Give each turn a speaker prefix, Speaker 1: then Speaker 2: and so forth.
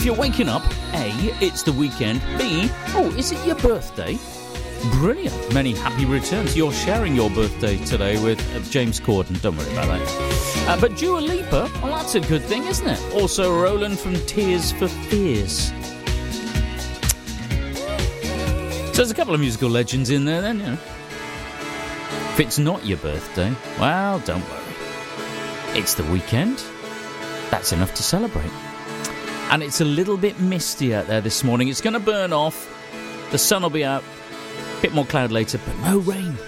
Speaker 1: if you're waking up, A, it's the weekend. B, is it your birthday? Brilliant. Many happy returns. You're sharing your birthday today with James Corden. Don't worry about that. But Dua Lipa, well, that's a good thing, isn't it? Also, Roland from Tears for Fears. So there's a couple of musical legends in there then, you know. If it's not your birthday, well, don't worry. It's the weekend. That's enough to celebrate. And it's a little bit misty out there this morning. It's going to burn off. The sun will be out. A bit more cloud later, but no rain.